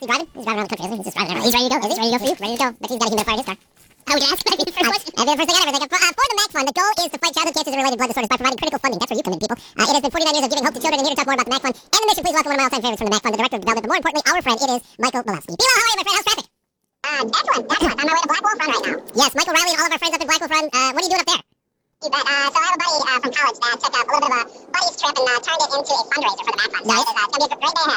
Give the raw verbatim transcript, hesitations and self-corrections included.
he driving? He's driving around the country, isn't he? He's just driving around. He's ready to go. Is he? Ready to go for you? Ready to go. But he's got a humidifier in his car. How would you ask? That'd be the first question. That'd be the first thing I ever think of. Uh, for the MAC Fund, the goal is to fight childhood cancers and related blood disorders by providing critical funding. That's where you come in, people. Uh, it has been forty-nine years of giving hope to children, and here to talk more about the MAC Fund and the mission, please welcome one of my all-time favorites from the MAC Fund, the Director of Development, but more importantly, our friend, it is Michael Bilowski. Bilo, how are you, my friend? How's traffic? Uh, excellent, excellent. On my way to Blackwolf Run right now. Yes, Michael Riley and all of our friends up in Blackwolf Run. Uh, what are you doing up there? You bet. Uh, so I have a buddy uh, from college that took a, a little bit of a buddy's trip and uh, turned it into a fundraiser for the MAC Fund. So Nice. it is, uh, it's going to be a great day ahead.